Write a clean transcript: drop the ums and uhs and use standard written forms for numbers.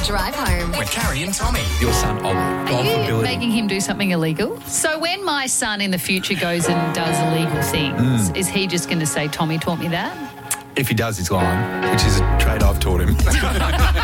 Drive home. With Carrie and Tommy. Your son, Ollie. Are you making him do something illegal? So when my son in the future goes and does illegal things, is he just going to say, Tommy taught me that? If he does, he's lying, which is a trait I've taught him.